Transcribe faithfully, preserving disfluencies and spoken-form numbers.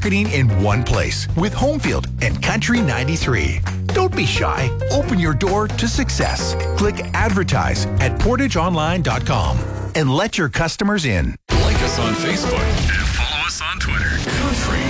marketing in one place with Homefield and Country ninety-three. Don't be shy. Open your door to success. Click advertise at portage online dot com and let your customers in. Like us on Facebook and follow us on Twitter.